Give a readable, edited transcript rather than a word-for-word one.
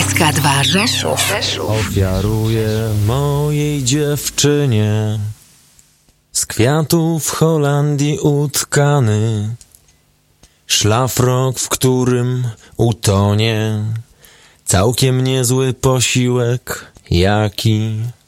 22 Rzeszów. Ofiaruję mojej dziewczynie z kwiatów w Holandii utkany szlafrok, w którym utonie całkiem niezły posiłek, jaki